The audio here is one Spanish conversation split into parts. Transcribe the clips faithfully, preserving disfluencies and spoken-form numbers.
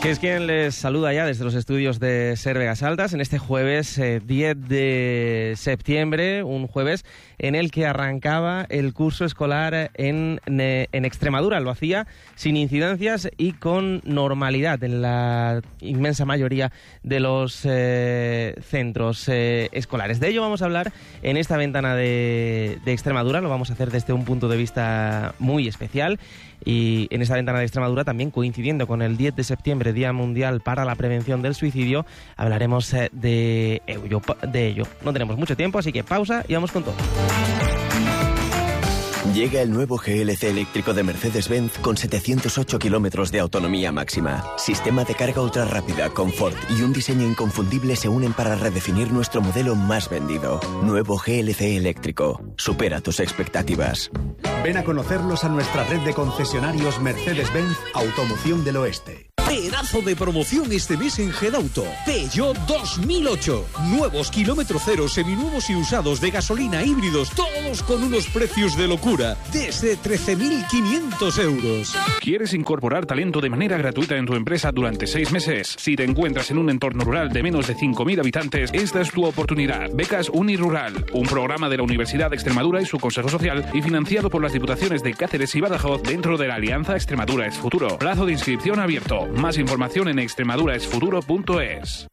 Que es quien les saluda ya desde los estudios de SER Vegas Altas en este jueves eh, diez de septiembre, un jueves en el que arrancaba el curso escolar en, en Extremadura. Lo hacía sin incidencias y con normalidad en la inmensa mayoría de los eh, centros eh, escolares. De ello vamos a hablar en esta ventana de, de Extremadura. Lo vamos a hacer desde un punto de vista muy especial. Y en esta ventana de Extremadura, también coincidiendo con el diez de septiembre, Día Mundial para la Prevención del Suicidio, hablaremos de ello. De ello. No tenemos mucho tiempo, así que pausa y vamos con todo. Llega el nuevo G L C eléctrico de Mercedes-Benz con setecientos ocho kilómetros de autonomía máxima. Sistema de carga ultra rápida, confort y un diseño inconfundible se unen para redefinir nuestro modelo más vendido. Nuevo G L C eléctrico. Supera tus expectativas. Ven a conocerlos a nuestra red de concesionarios Mercedes-Benz Automoción del Oeste. Pedazo de promoción este mes en Gedauto. Peugeot dos mil ocho. Nuevos kilómetro cero, seminuevos y usados de gasolina híbridos, todos con unos precios de locura, desde trece mil quinientos euros. ¿Quieres incorporar talento de manera gratuita en tu empresa durante seis meses? Si te encuentras en un entorno rural de menos de cinco mil habitantes, esta es tu oportunidad. Becas Unirural, un programa de la Universidad de Extremadura y su Consejo Social y financiado por las Diputaciones de Cáceres y Badajoz dentro de la Alianza Extremadura es Futuro. Plazo de inscripción abierto. Más información en extremaduraesfuturo punto es.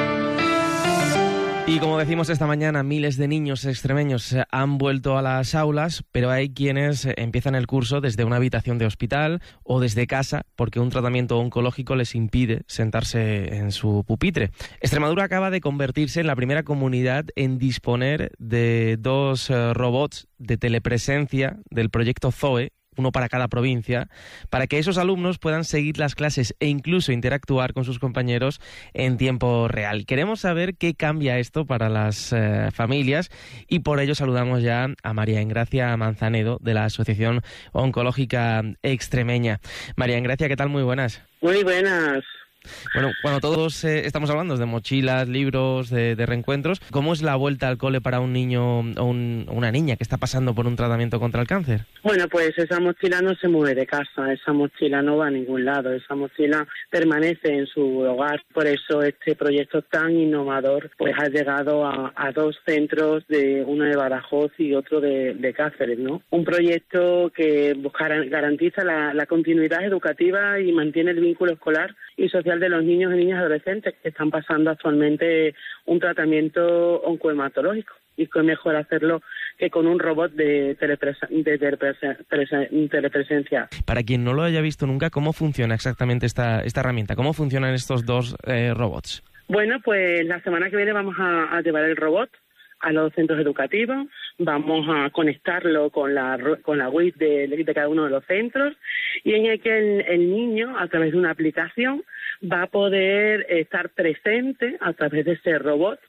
Y como decimos esta mañana, miles de niños extremeños han vuelto a las aulas, pero hay quienes empiezan el curso desde una habitación de hospital o desde casa porque un tratamiento oncológico les impide sentarse en su pupitre. Extremadura acaba de convertirse en la primera comunidad en disponer de dos uh, robots de telepresencia del proyecto Zoe, uno para cada provincia, para que esos alumnos puedan seguir las clases e incluso interactuar con sus compañeros en tiempo real. Queremos saber qué cambia esto para las eh, familias y por ello saludamos ya a María Engracia Manzanedo de la Asociación Oncológica Extremeña. María Engracia, ¿qué tal? Muy buenas. Muy buenas. Bueno, cuando todos eh, estamos hablando de mochilas, libros, de, de reencuentros, ¿cómo es la vuelta al cole para un niño o un, una niña que está pasando por un tratamiento contra el cáncer? Bueno, pues esa mochila no se mueve de casa, esa mochila no va a ningún lado, esa mochila permanece en su hogar. Por eso este proyecto tan innovador pues ha llegado a, a dos centros, de uno de Badajoz y otro de, de Cáceres, ¿no? Un proyecto que garantiza la, la continuidad educativa y mantiene el vínculo escolar y social de los niños y niñas adolescentes que están pasando actualmente un tratamiento oncohematológico. Y que es mejor hacerlo que con un robot de, telepresa, de telepresa, telepresencia. Para quien no lo haya visto nunca, ¿cómo funciona exactamente esta, esta herramienta? ¿Cómo funcionan estos dos eh, robots? Bueno, pues la semana que viene vamos a, a llevar el robot a los centros educativos, vamos a conectarlo con la con la web de, de cada uno de los centros y en el que el, el niño, a través de una aplicación, va a poder estar presente a través de ese robot,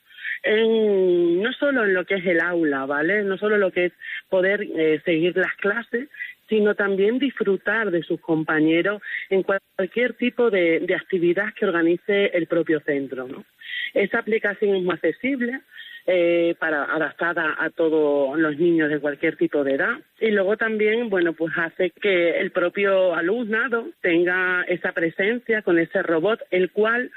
en, no solo en lo que es el aula, ¿vale? No solo lo que es poder eh, seguir las clases, sino también disfrutar de sus compañeros en cualquier tipo de, de actividad que organice el propio centro, ¿no? Esta aplicación es muy accesible, Eh, para adaptada a todos los niños de cualquier tipo de edad y luego también, bueno, pues hace que el propio alumnado tenga esa presencia con ese robot, el cual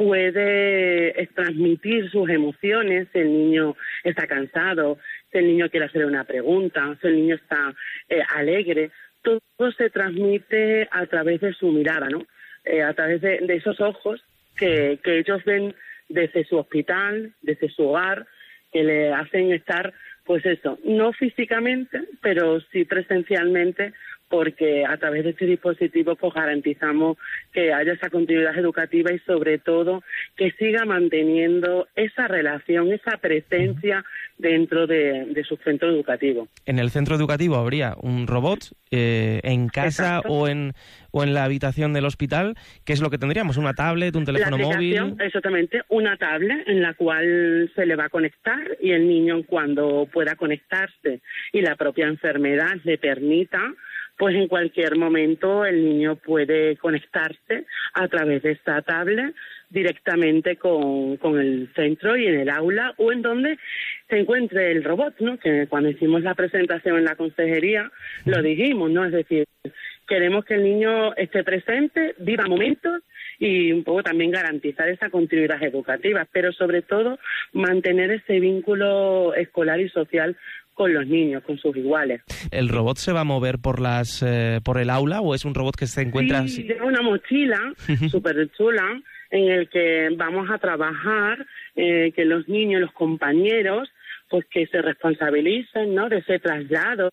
puede transmitir sus emociones, si el niño está cansado, si el niño quiere hacer una pregunta, si el niño está eh, alegre, todo se transmite a través de su mirada, ¿no? Eh, a través de, de esos ojos que, que ellos ven desde su hospital, desde su hogar, que le hacen estar, pues eso, no físicamente, pero sí presencialmente, porque a través de este dispositivo pues garantizamos que haya esa continuidad educativa y sobre todo que siga manteniendo esa relación, esa presencia dentro de, de su centro educativo. En el centro educativo habría un robot eh, en casa o en o en la habitación del hospital. ¿Qué es lo que tendríamos? ¿Una tablet, un teléfono la aplicación, móvil? Exactamente, una tablet en la cual se le va a conectar y el niño, cuando pueda conectarse y la propia enfermedad le permita, pues en cualquier momento el niño puede conectarse a través de esta tablet directamente con, con el centro y en el aula o en donde se encuentre el robot, ¿no? Que cuando hicimos la presentación en la consejería lo dijimos, ¿no? Es decir, queremos que el niño esté presente, viva momentos y un poco también garantizar esa continuidad educativa, pero sobre todo mantener ese vínculo escolar y social con los niños, con sus iguales. ¿El robot se va a mover por las eh, por el aula o es un robot que se encuentra...? Sí, lleva una mochila súper chula en el que vamos a trabajar, eh, que los niños, los compañeros, pues que se responsabilicen, ¿no?, de ese traslado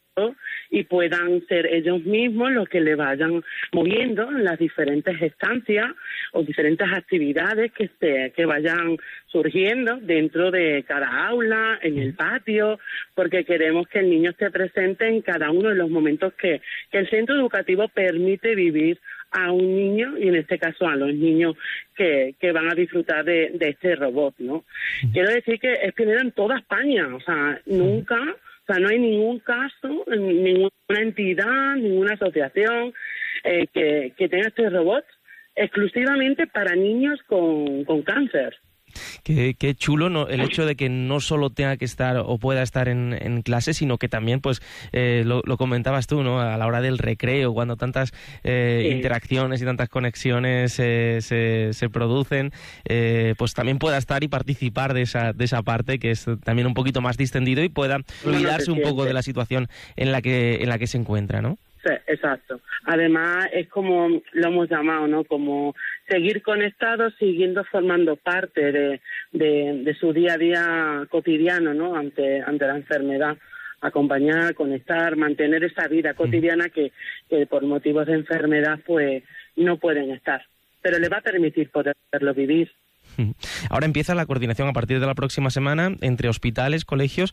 y puedan ser ellos mismos los que le vayan moviendo en las diferentes estancias o diferentes actividades que se que vayan surgiendo dentro de cada aula, en el patio, porque queremos que el niño esté presente en cada uno de los momentos que, que el centro educativo permite vivir a un niño, y en este caso a los niños que, que van a disfrutar de, de este robot, ¿no? Uh-huh. Quiero decir que es pionero en toda España, o sea, nunca, o sea, no hay ningún caso, ninguna entidad, ninguna asociación eh, que, que tenga este robot exclusivamente para niños con, con cáncer. Qué, qué chulo, ¿no?, el hecho de que no solo tenga que estar o pueda estar en, en clase, sino que también, pues, eh, lo, lo comentabas tú, ¿no?, a la hora del recreo, cuando tantas eh, sí. interacciones y tantas conexiones eh, se, se producen, eh, pues también pueda estar y participar de esa, de esa parte que es también un poquito más distendido y pueda olvidarse un poco de la situación en la que, en la que se encuentra, ¿no? Sí, exacto. Además, es como lo hemos llamado, ¿no?, como seguir conectados, siguiendo formando parte de, de, de su día a día cotidiano, ¿no?, ante, ante la enfermedad. Acompañar, conectar, mantener esa vida cotidiana que, que por motivos de enfermedad pues no pueden estar. Pero le va a permitir poderlo vivir. Ahora empieza la coordinación a partir de la próxima semana entre hospitales, colegios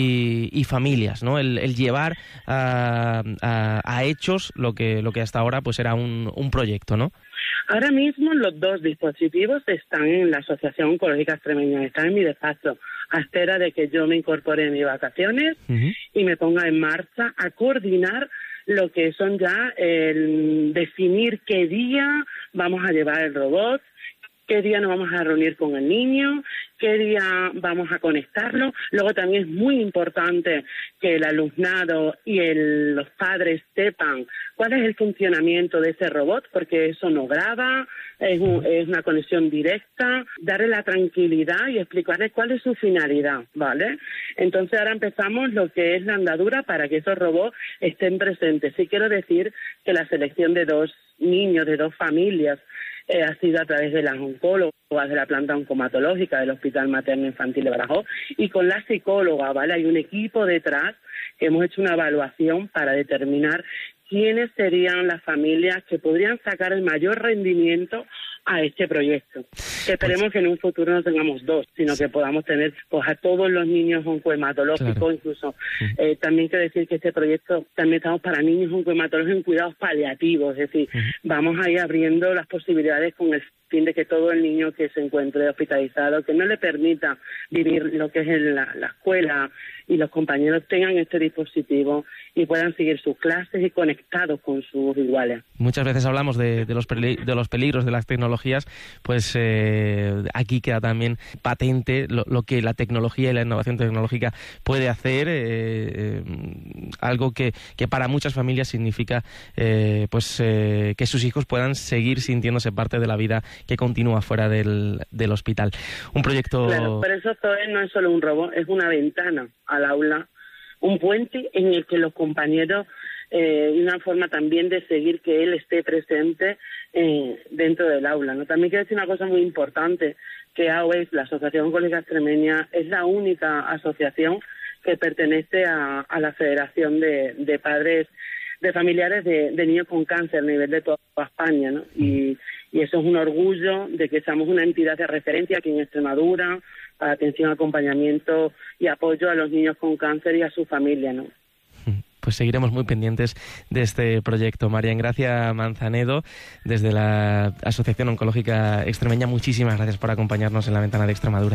y, y familias, ¿no? El, el llevar a, a, a hechos lo que lo que hasta ahora pues era un, un proyecto, ¿no? Ahora mismo los dos dispositivos están en la Asociación Oncológica Extremeña, están en mi despacho, a espera de que yo me incorpore en mis vacaciones uh-huh. y me ponga en marcha a coordinar lo que son ya el definir qué día vamos a llevar el robot, qué día nos vamos a reunir con el niño, qué día vamos a conectarlo. Luego también es muy importante que el alumnado y el, los padres sepan cuál es el funcionamiento de ese robot, porque eso no graba, es, un, es una conexión directa, darle la tranquilidad y explicarle cuál es su finalidad, ¿vale? Entonces ahora empezamos lo que es la andadura para que esos robots estén presentes. Sí quiero decir que la selección de dos niños, de dos familias, Eh, ha sido a través de las oncólogas de la planta oncomatológica del Hospital Materno Infantil de Badajoz y con la psicóloga, ¿vale? Hay un equipo detrás que hemos hecho una evaluación para determinar quiénes serían las familias que podrían sacar el mayor rendimiento a este proyecto. Que esperemos pues, que en un futuro no tengamos dos, sino que podamos tener pues a todos los niños oncohematológicos, claro. incluso. Uh-huh. Eh, también quiero decir que este proyecto también estamos para niños oncohematológicos en cuidados paliativos, es decir, uh-huh. vamos a ir abriendo las posibilidades con el fin de que todo el niño que se encuentre hospitalizado, que no le permita vivir lo que es en la, la escuela y los compañeros tengan este dispositivo y puedan seguir sus clases y conectados con sus iguales. Muchas veces hablamos de, de, los, peli- de los peligros de las tecnologías, pues eh, aquí queda también patente lo, lo que la tecnología y la innovación tecnológica puede hacer, eh, eh, algo que, que para muchas familias significa eh, pues eh, que sus hijos puedan seguir sintiéndose parte de la vida que continúa fuera del, del hospital. Un proyecto... Claro, pero eso no es solo un robot, es una ventana al aula, un puente en el que los compañeros, eh, una forma también de seguir que él esté presente eh, dentro del aula, ¿no? También quiero decir una cosa muy importante, que A O E S, la Asociación Oncológica Extremeña, es la única asociación que pertenece a, a la Federación de, de Padres, de Familiares de, de Niños con Cáncer a nivel de toda España, ¿no? Y, y eso es un orgullo de que seamos una entidad de referencia aquí en Extremadura para atención, acompañamiento y apoyo a los niños con cáncer y a su familia, ¿no? Pues seguiremos muy pendientes de este proyecto. María Engracia Manzanedo, desde la Asociación Oncológica Extremeña, muchísimas gracias por acompañarnos en La Ventana de Extremadura.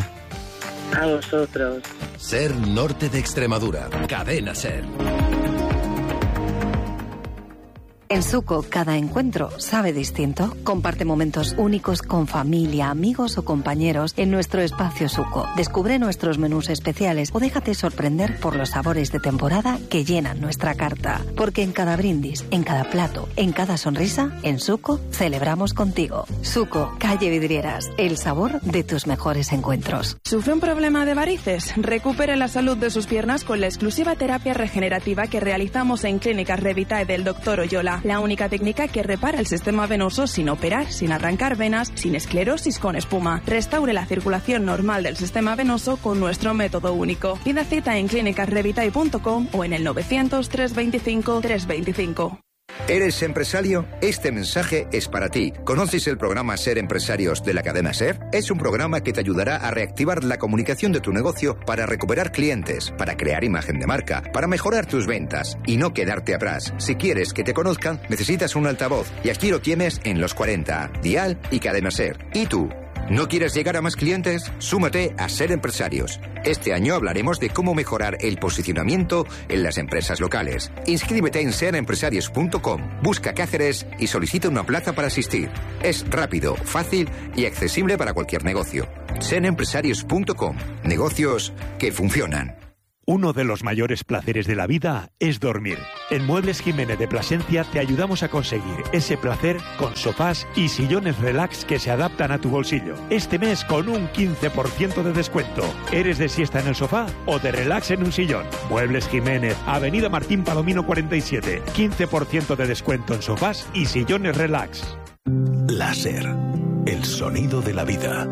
A vosotros. Ser Norte de Extremadura. Cadena Ser. En Suco, cada encuentro sabe distinto. Comparte momentos únicos con familia, amigos o compañeros en nuestro espacio Suco. Descubre nuestros menús especiales o déjate sorprender por los sabores de temporada que llenan nuestra carta. Porque en cada brindis, en cada plato, en cada sonrisa, en Suco celebramos contigo. Suco, calle Vidrieras, el sabor de tus mejores encuentros. ¿Sufre un problema de varices? Recupere la salud de sus piernas con la exclusiva terapia regenerativa que realizamos en Clínicas Revitae del doctor Oyola. La única técnica que repara el sistema venoso sin operar, sin arrancar venas, sin esclerosis con espuma. Restaure la circulación normal del sistema venoso con nuestro método único. Pida cita en clínicas revitae punto com o en el novecientos, trescientos veinticinco, trescientos veinticinco. ¿Eres empresario? Este mensaje es para ti. ¿Conoces el programa Ser Empresarios de la cadena SER? Es un programa que te ayudará a reactivar la comunicación de tu negocio para recuperar clientes, para crear imagen de marca, para mejorar tus ventas y no quedarte atrás. Si quieres que te conozcan, necesitas un altavoz y aquí lo tienes en Los cuarenta, Dial y Cadena SER. ¿Y tú? ¿No quieres llegar a más clientes? Súmate a Ser Empresarios. Este año hablaremos de cómo mejorar el posicionamiento en las empresas locales. Inscríbete en ser empresarios punto com, busca Cáceres y solicita una plaza para asistir. Es rápido, fácil y accesible para cualquier negocio. ser empresarios punto com. Negocios que funcionan. Uno de los mayores placeres de la vida es dormir. En Muebles Jiménez de Plasencia te ayudamos a conseguir ese placer con sofás y sillones relax que se adaptan a tu bolsillo. Este mes con un quince por ciento de descuento. ¿Eres de siesta en el sofá o de relax en un sillón? Muebles Jiménez, Avenida Martín Palomino cuarenta y siete. quince por ciento de descuento en sofás y sillones relax. Láser, el sonido de la vida.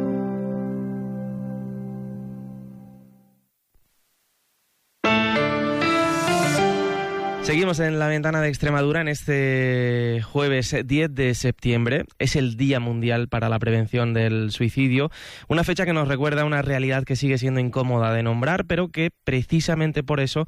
Seguimos en la ventana de Extremadura en este jueves diez de septiembre. Es el Día Mundial para la Prevención del Suicidio, una fecha que nos recuerda una realidad que sigue siendo incómoda de nombrar, pero que precisamente por eso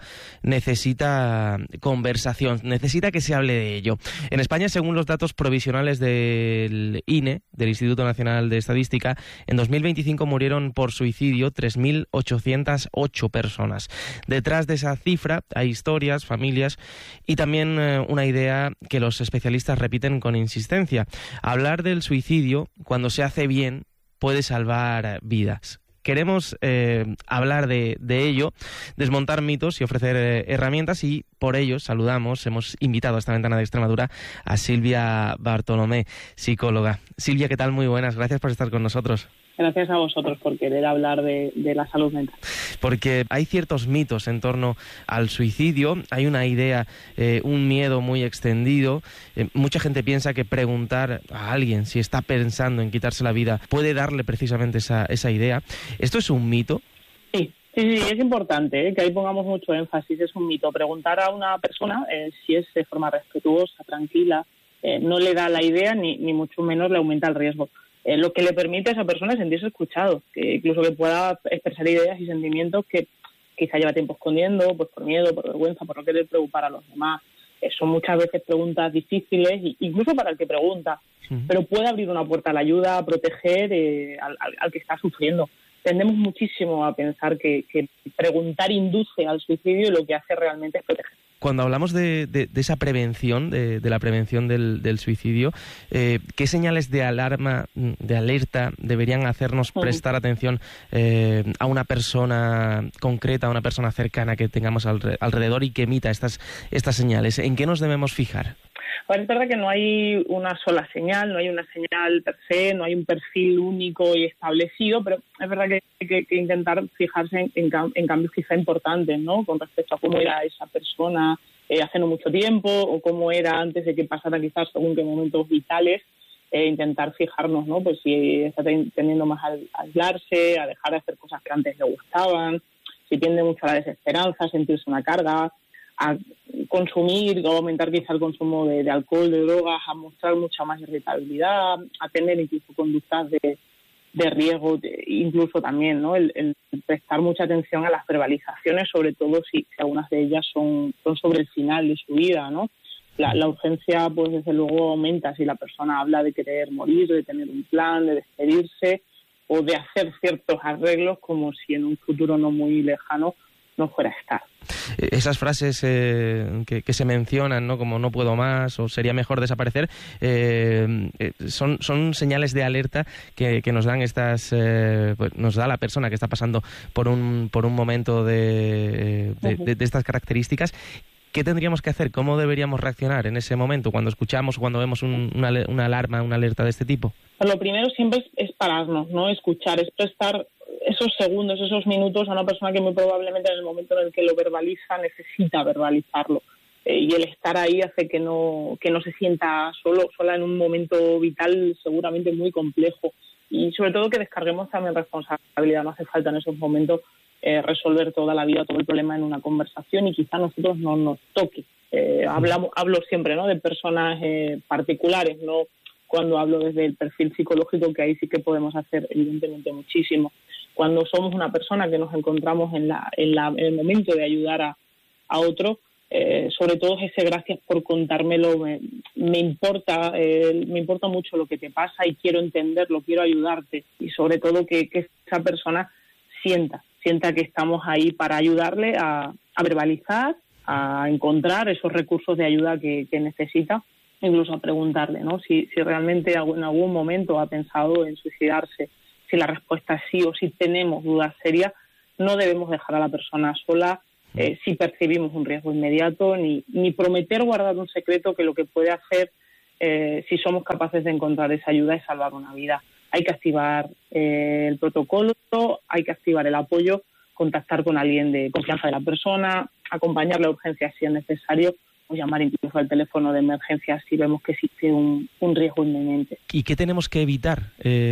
necesita conversación, necesita que se hable de ello. En España, según los datos provisionales del I N E, del Instituto Nacional de Estadística, en dos mil veinticinco murieron por suicidio tres mil ochocientas ocho personas. Detrás de esa cifra hay historias, familias y también eh, una idea que los especialistas repiten con insistencia. Hablar del suicidio, cuando se hace bien, puede salvar vidas. Queremos eh, hablar de, de ello, desmontar mitos y ofrecer eh, herramientas, y por ello saludamos, hemos invitado a esta ventana de Extremadura a Silvia Bartolomé, psicóloga. Silvia, ¿qué tal? Muy buenas, gracias por estar con nosotros. Gracias a vosotros por querer hablar de, de la salud mental. Porque hay ciertos mitos en torno al suicidio, hay una idea, eh, un miedo muy extendido. Eh, mucha gente piensa que preguntar a alguien si está pensando en quitarse la vida puede darle precisamente esa, esa idea. ¿Esto es un mito? Sí, sí, sí, es importante, ¿eh? que ahí pongamos mucho énfasis. Es un mito. Preguntar a una persona eh, si es de forma respetuosa, tranquila, eh, no le da la idea ni, ni mucho menos le aumenta el riesgo. Eh, lo que le permite a esa persona sentirse escuchado, que incluso que pueda expresar ideas y sentimientos que quizá lleva tiempo escondiendo, pues por miedo, por vergüenza, por no querer preocupar a los demás. Eh, son muchas veces preguntas difíciles, incluso para el que pregunta, sí. pero puede abrir una puerta a la ayuda, a proteger eh, al, al, al que está sufriendo. Tendemos muchísimo a pensar que, que preguntar induce al suicidio y lo que hace realmente es proteger. Cuando hablamos de, de, de esa prevención, de, de la prevención del, del suicidio, eh, ¿qué señales de alarma, de alerta deberían hacernos prestar atención eh, a una persona concreta, a una persona cercana que tengamos alrededor y que emita estas, estas señales? ¿En qué nos debemos fijar? Pues es verdad que no hay una sola señal, no hay una señal per se, no hay un perfil único y establecido, pero es verdad que hay que, que intentar fijarse en, en, en cambios quizá importantes, ¿no? Con respecto a cómo era esa persona eh, hace no mucho tiempo o cómo era antes de que pasara quizás según qué momentos vitales, eh, intentar fijarnos, ¿no? Pues si está tendiendo más a aislarse, a dejar de hacer cosas que antes le gustaban, si tiende mucho a la desesperanza, a sentirse una carga, a consumir o aumentar quizá el consumo de, de alcohol, de drogas, a mostrar mucha más irritabilidad, a tener incluso conductas de, de riesgo, de, incluso también, ¿no? El, el prestar mucha atención a las verbalizaciones, sobre todo si, si algunas de ellas son, son sobre el final de su vida, ¿no? La, la urgencia, pues desde luego aumenta si la persona habla de querer morir, de tener un plan, de despedirse o de hacer ciertos arreglos como si en un futuro no muy lejano no fuera a estar. Esas frases eh, que, que se mencionan, ¿no? Como no puedo más o sería mejor desaparecer, eh, eh, son, son señales de alerta que, que nos dan estas, eh, pues nos da la persona que está pasando por un, por un momento de, de, de, de estas características. ¿Qué tendríamos que hacer? ¿Cómo deberíamos reaccionar en ese momento cuando escuchamos o cuando vemos un, una, una alarma, una alerta de este tipo? Pues lo primero siempre es, es pararnos, ¿no? Escuchar, es prestar esos segundos, esos minutos a una persona que muy probablemente en el momento en el que lo verbaliza necesita verbalizarlo. Eh, y el estar ahí hace que no que no se sienta solo, sola en un momento vital seguramente muy complejo. Y sobre todo que descarguemos también responsabilidad. No hace falta en esos momentos eh, resolver toda la vida, todo el problema en una conversación y quizá a nosotros no nos toque. Eh, hablamos, hablo siempre, ¿no?, de personas eh, particulares, no cuando hablo desde el perfil psicológico, que ahí sí que podemos hacer evidentemente muchísimo. Cuando somos una persona que nos encontramos en, la, en, la, en el momento de ayudar a, a otro, eh, sobre todo ese gracias por contármelo, me, me importa eh, me importa mucho lo que te pasa y quiero entenderlo, quiero ayudarte y sobre todo que, que esa persona sienta, sienta que estamos ahí para ayudarle a, a verbalizar, a encontrar esos recursos de ayuda que, que necesita, incluso a preguntarle, ¿no?, si, si realmente en algún momento ha pensado en suicidarse. Si la respuesta es sí o si tenemos dudas serias, no debemos dejar a la persona sola eh, si percibimos un riesgo inmediato, ni, ni prometer guardar un secreto que lo que puede hacer, eh, si somos capaces de encontrar esa ayuda, es salvar una vida. Hay que activar eh, el protocolo, hay que activar el apoyo, contactar con alguien de confianza de la persona, acompañarle a urgencias si es necesario, o llamar incluso al teléfono de emergencias si vemos que existe un, un riesgo inminente. ¿Y qué tenemos que evitar?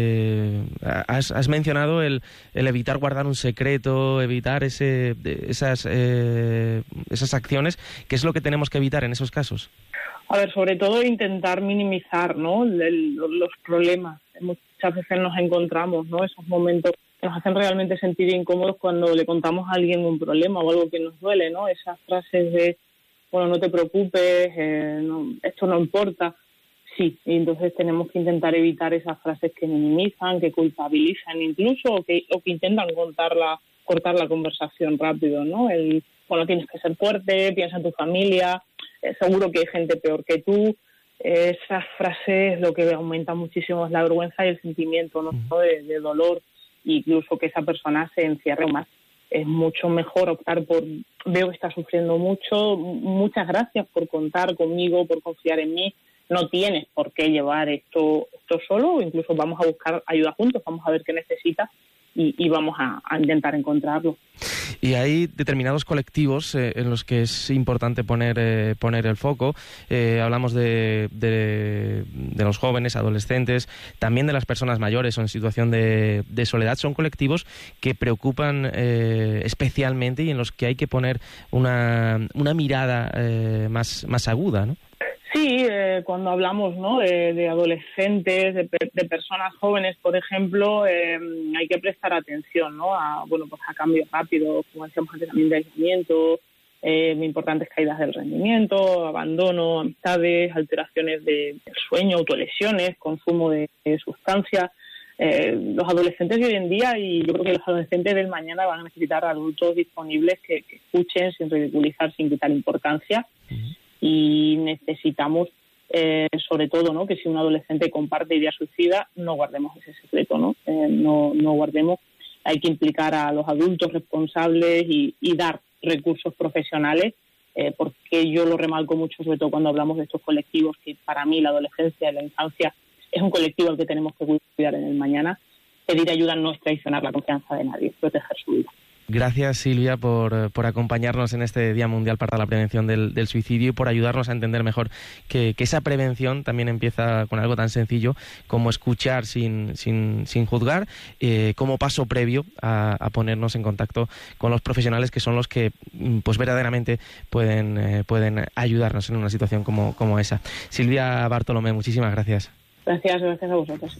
Eh, has, has mencionado el, el evitar guardar un secreto, evitar ese, esas, eh, esas acciones. ¿Qué es lo que tenemos que evitar en esos casos? A ver, sobre todo intentar minimizar, ¿no?, el, el, los problemas. Muchas veces nos encontramos, ¿no?, esos momentos que nos hacen realmente sentir incómodos cuando le contamos a alguien un problema o algo que nos duele, ¿no? Esas frases de bueno, no te preocupes, eh, no, esto no importa. Sí, y entonces tenemos que intentar evitar esas frases que minimizan, que culpabilizan incluso, o que, o que intentan cortar la, cortar la conversación rápido, ¿no? El, bueno, tienes que ser fuerte, piensa en tu familia, eh, seguro que hay gente peor que tú. Eh, esas frases lo que aumenta muchísimo es la vergüenza y el sentimiento, ¿no?, de, de dolor, incluso que esa persona se encierre más. Es mucho mejor optar por, veo que está sufriendo mucho, muchas gracias por contar conmigo, por confiar en mí, no tienes por qué llevar esto, esto solo, incluso vamos a buscar ayuda juntos, vamos a ver qué necesitas y, y vamos a, a intentar encontrarlo. Y hay determinados colectivos eh, en los que es importante poner eh, poner el foco. Eh, hablamos de, de, de los jóvenes, adolescentes, también de las personas mayores o en situación de, de soledad. Son colectivos que preocupan eh, especialmente y en los que hay que poner una, una mirada eh, más, más aguda, ¿no? Sí, eh, cuando hablamos, ¿no?, de, de adolescentes, de, de personas jóvenes, por ejemplo, eh, hay que prestar atención, ¿no?, a, bueno, pues a cambios rápidos, como decíamos antes, también de aislamiento, eh, importantes caídas del rendimiento, abandono, amistades, alteraciones de, del sueño, autolesiones, consumo de, de sustancias. Eh, los adolescentes de hoy en día, y yo creo que los adolescentes del mañana van a necesitar adultos disponibles que, que escuchen sin ridiculizar, sin quitar importancia. Uh-huh. Y necesitamos, eh, sobre todo, ¿no?, que si un adolescente comparte idea suicida, no guardemos ese secreto, ¿no? Eh, no, no guardemos. Hay que implicar a los adultos responsables y, y dar recursos profesionales, eh, porque yo lo remarco mucho, sobre todo cuando hablamos de estos colectivos, que para mí la adolescencia y la infancia es un colectivo al que tenemos que cuidar en el mañana. Pedir ayuda no es traicionar la confianza de nadie, es proteger su vida. Gracias, Silvia, por, por acompañarnos en este Día Mundial para la Prevención del, del Suicidio y por ayudarnos a entender mejor que, que esa prevención también empieza con algo tan sencillo como escuchar sin, sin, sin juzgar, eh, como paso previo a, a ponernos en contacto con los profesionales que son los que pues verdaderamente pueden, eh, pueden ayudarnos en una situación como, como esa. Silvia Bartolomé, muchísimas gracias. Gracias, gracias a vosotros.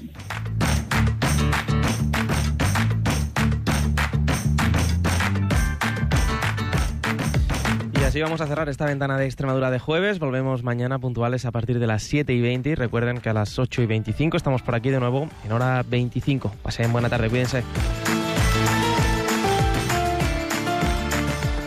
Y así vamos a cerrar esta ventana de Extremadura de jueves. Volvemos mañana puntuales a partir de las siete y veinte. Y recuerden que a las ocho y veinticinco estamos por aquí de nuevo en hora veinticinco. Pasen buena tarde, cuídense.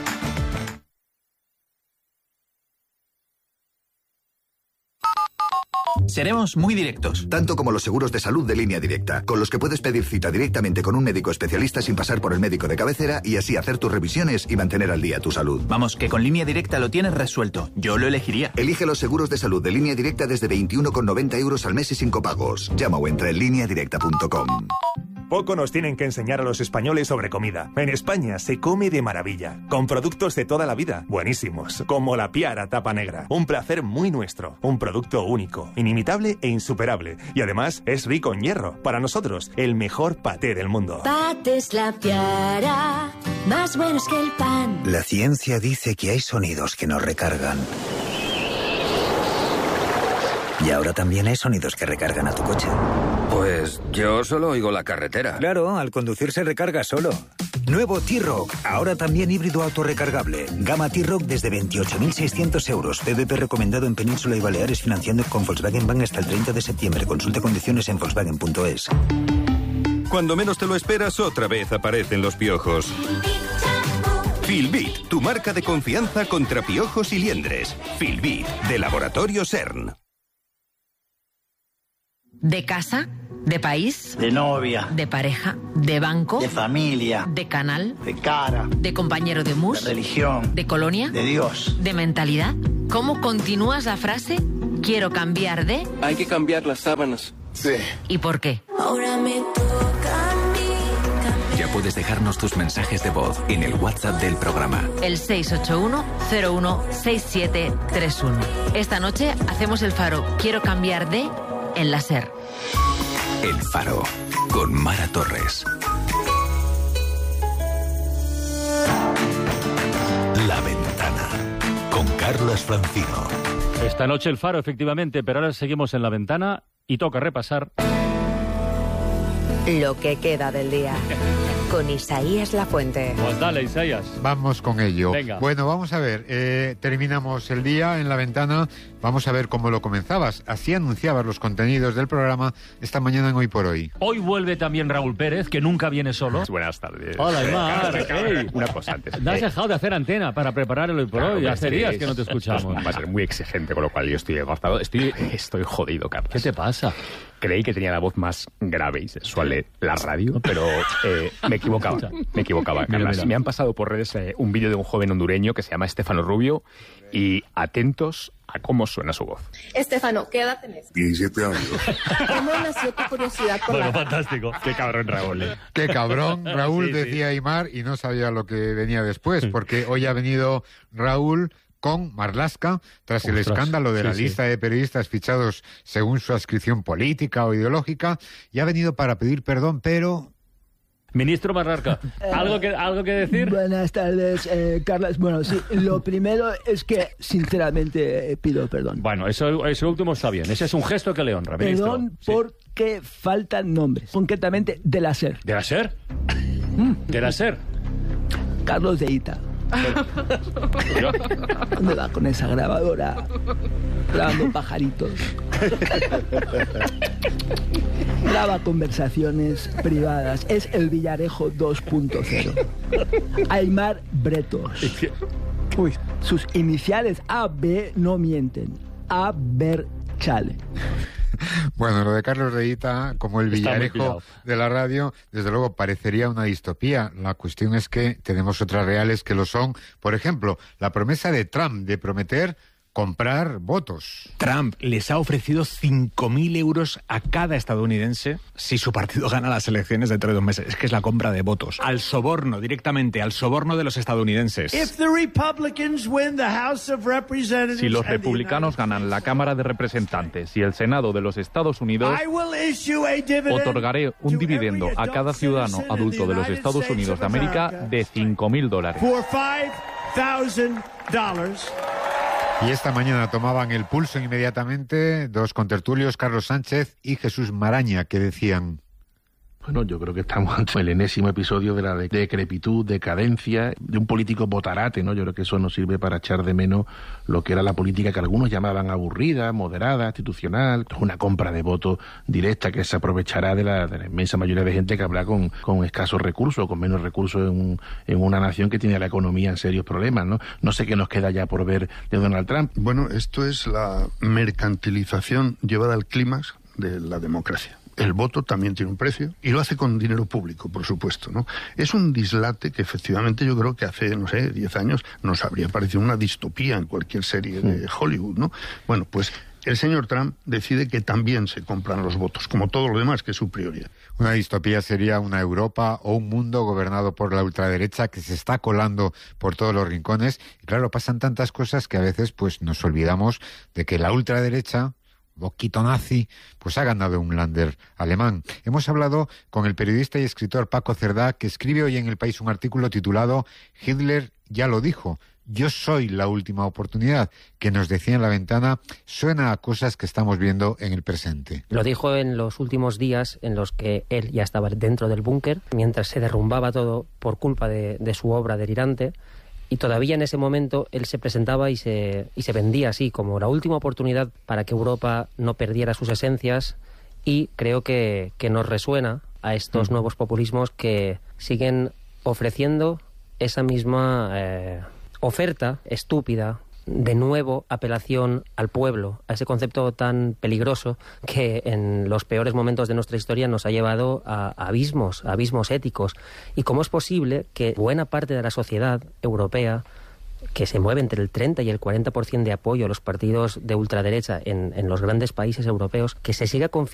Seremos muy directos. Tanto como los seguros de salud de Línea Directa, con los que puedes pedir cita directamente con un médico especialista sin pasar por el médico de cabecera y así hacer tus revisiones y mantener al día tu salud. Vamos, que con Línea Directa lo tienes resuelto. Yo lo elegiría. Elige los seguros de salud de Línea Directa desde veintiuno con noventa euros al mes y sin copagos. Llama o entra en línea directa punto com. Poco nos tienen que enseñar a los españoles sobre comida. En España se come de maravilla, con productos de toda la vida, buenísimos, como la Piara Tapa Negra. Un placer muy nuestro, un producto único, inimitable e insuperable. Y además es rico en hierro. Para nosotros, el mejor paté del mundo. Patés La Piara, más buenos que el pan. La ciencia dice que hay sonidos que nos recargan. Y ahora también hay sonidos que recargan a tu coche. Pues yo solo oigo la carretera. Claro, al conducir se recarga solo. Nuevo T-Rock, ahora también híbrido autorrecargable. Gama T-Rock desde veintiocho mil seiscientos euros. P V P recomendado en Península y Baleares, financiando con Volkswagen Bank hasta el treinta de septiembre. Consulte condiciones en volkswagen punto es. Cuando menos te lo esperas, otra vez aparecen los piojos. Filbit, tu marca de confianza contra piojos y liendres. Filbit, de Laboratorio CERN. ¿De casa? ¿De país? De novia. ¿De pareja? ¿De banco? De familia. ¿De canal? De cara. ¿De compañero de mus? De religión. ¿De colonia? De Dios. ¿De mentalidad? ¿Cómo continúas la frase? Quiero cambiar de... Hay que cambiar las sábanas. Sí. ¿Y por qué? Ahora me toca a mí. Ya puedes dejarnos tus mensajes de voz en el WhatsApp del programa. El seis ocho uno cero uno seis siete tres uno. Esta noche hacemos el faro Quiero cambiar de... en la SER. El Faro, con Mara Torres. La Ventana, con Carlas Francino. Esta noche el Faro, efectivamente, pero ahora seguimos en La Ventana y toca repasar... lo que queda del día. Con Isaías Lafuente. Pues dale, Isaías. Vamos con ello. Venga. Bueno, vamos a ver. Eh, terminamos el día en La Ventana. Vamos a ver cómo lo comenzabas. Así anunciabas los contenidos del programa esta mañana en Hoy por Hoy. Hoy vuelve también Raúl Pérez, que nunca viene solo. Buenas tardes. Hola, Aymar. Hey. Una cosa antes. No has dejado de hacer antena para preparar el Hoy por Claro, Hoy. Hace sí, días que no te escuchamos. Va a ser muy exigente, con lo cual yo estoy agotado. Estoy, estoy jodido, Carlos. ¿Qué te pasa? Creí que tenía la voz más grave y sexual de la radio, pero eh, me equivocaba. Me equivocaba, Carlas. Mira, mira. Me han pasado por redes eh, un vídeo de un joven hondureño que se llama Estefano Rubio y atentos a cómo suena su voz. Estefano, ¿qué edad tenés? diecisiete años. ¿Cómo nació tu curiosidad por Bueno, la... fantástico. Qué cabrón, Raúl. ¿eh? Qué cabrón, Raúl, Sí, sí. decía Aymar, y no sabía lo que venía después, porque hoy ha venido Raúl con Marlaska, tras el Ostras, escándalo de sí, la sí. lista de periodistas fichados según su adscripción política o ideológica, y ha venido para pedir perdón, pero... Ministro Marlarca, ¿algo que, ¿algo que decir? Buenas tardes, eh, Carlos. Bueno, sí, lo primero es que, sinceramente, eh, pido perdón. Bueno, eso, eso último está bien. Ese es un gesto que le honra, ministro. Perdón Sí. porque faltan nombres, concretamente de la SER. ¿De la SER? ¿De la SER? Carlos de Ita. Yo- ¿Dónde va con esa grabadora? Grabando pajaritos. Graba conversaciones privadas. Es el Villarejo dos punto cero. Aymar Bretos. Uy, sus iniciales A B no mienten. A Ver Chale. Bueno, lo de Carlos de Ita, como el Está muy Villarejo pillado. de la radio, desde luego parecería una distopía. La cuestión es que tenemos otras reales que lo son. Por ejemplo, la promesa de Trump de prometer comprar votos. Trump les ha ofrecido cinco mil euros a cada estadounidense si su partido gana las elecciones dentro de dos meses. Es que es la compra de votos. Al soborno, directamente, al soborno de los estadounidenses. If the Republicans win the House of Representatives Si los and the republicanos ganan la Cámara de Representantes y el Senado de los Estados Unidos, I will issue a dividend otorgaré un dividendo a cada ciudadano adulto de los Estados Unidos de América de cinco mil dólares. for five thousand dollars. Y esta mañana tomaban el pulso inmediatamente dos contertulios, Carlos Sánchez y Jesús Maraña, que decían... Bueno, yo creo que estamos ante el enésimo episodio de la de decrepitud, decadencia, de un político botarate, ¿no? Yo creo que eso nos sirve para echar de menos lo que era la política que algunos llamaban aburrida, moderada, institucional, una compra de votos directa que se aprovechará de la, de la inmensa mayoría de gente que habrá con, con escasos recursos, con menos recursos en, un, en una nación que tiene la economía en serios problemas, ¿no? No sé qué nos queda ya por ver de Donald Trump. Bueno, esto es la mercantilización llevada al clímax de la democracia. El voto también tiene un precio y lo hace con dinero público, por supuesto, ¿no? Es un dislate que efectivamente yo creo que hace, no sé, diez años nos habría parecido una distopía en cualquier serie de Hollywood, ¿no? Bueno, pues el señor Trump decide que también se compran los votos, como todo lo demás, que es su prioridad. Una distopía sería una Europa o un mundo gobernado por la ultraderecha que se está colando por todos los rincones. Y claro, pasan tantas cosas que a veces pues nos olvidamos de que la ultraderecha, boquito nazi, pues ha ganado un Länder alemán. Hemos hablado con el periodista y escritor Paco Cerdá, que escribe hoy en El País un artículo titulado Hitler ya lo dijo, yo soy la última oportunidad, que nos decía en la ventana, suena a cosas que estamos viendo en el presente. Lo dijo en los últimos días en los que él ya estaba dentro del búnker, mientras se derrumbaba todo por culpa de, de su obra delirante. Y todavía en ese momento él se presentaba y se, y se vendía así, como la última oportunidad para que Europa no perdiera sus esencias, y creo que, que nos resuena a estos mm. nuevos populismos que siguen ofreciendo esa misma eh, oferta estúpida, de nuevo apelación al pueblo, a ese concepto tan peligroso que en los peores momentos de nuestra historia nos ha llevado a abismos, a abismos éticos. ¿Y cómo es posible que buena parte de la sociedad europea, que se mueve entre el treinta y el cuarenta por ciento de apoyo a los partidos de ultraderecha en, en los grandes países europeos, que se siga confiando